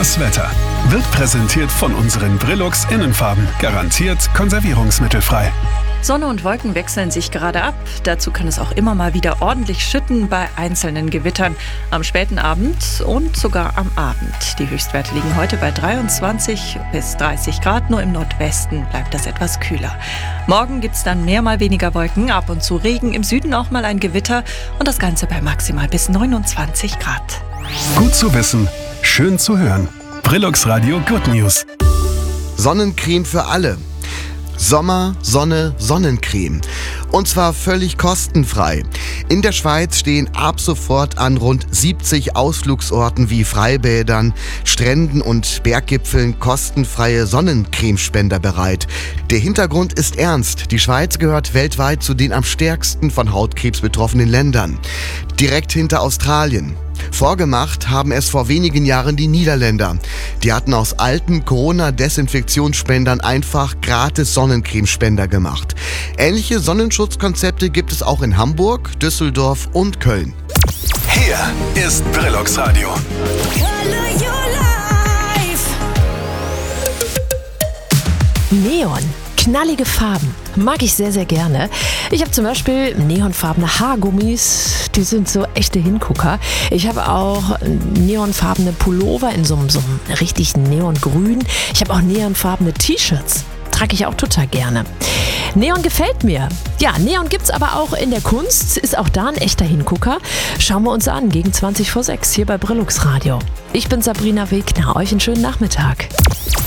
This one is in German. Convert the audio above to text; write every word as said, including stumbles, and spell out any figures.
Das Wetter wird präsentiert von unseren Brillux Innenfarben. Garantiert konservierungsmittelfrei. Sonne und Wolken wechseln sich gerade ab. Dazu kann es auch immer mal wieder ordentlich schütten bei einzelnen Gewittern am späten Abend und sogar am Abend. Die Höchstwerte liegen heute bei dreiundzwanzig bis dreißig Grad. Nur im Nordwesten bleibt das etwas kühler. Morgen gibt es dann mehr mal weniger Wolken, ab und zu Regen, im Süden auch mal ein Gewitter und das Ganze bei maximal bis neunundzwanzig Grad. Gut zu wissen, schön zu hören. Brillux Radio Good News. Sonnencreme für alle. Sommer, Sonne, Sonnencreme. Und zwar völlig kostenfrei. In der Schweiz stehen ab sofort an rund siebzig Ausflugsorten wie Freibädern, Stränden und Berggipfeln kostenfreie Sonnencremespender bereit. Der Hintergrund ist ernst. Die Schweiz gehört weltweit zu den am stärksten von Hautkrebs betroffenen Ländern. Direkt hinter Australien. Vorgemacht haben es vor wenigen Jahren die Niederländer. Die hatten aus alten Corona-Desinfektionsspendern einfach gratis Sonnencremespender gemacht. Ähnliche Sonnenschutzkonzepte gibt es auch in Hamburg, Düsseldorf und Köln. Hier ist Brillux Radio. Neon. Knallige Farben. Mag ich sehr, sehr gerne. Ich habe zum Beispiel neonfarbene Haargummis. Die sind so echte Hingucker. Ich habe auch neonfarbene Pullover in so, so einem richtig neongrün. Ich habe auch neonfarbene T-Shirts. Trage ich auch total gerne. Neon gefällt mir. Ja, Neon gibt's aber auch in der Kunst. Ist auch da ein echter Hingucker. Schauen wir uns an, gegen zwanzig vor sechs hier bei Brillux Radio. Ich bin Sabrina Wegner. Euch einen schönen Nachmittag.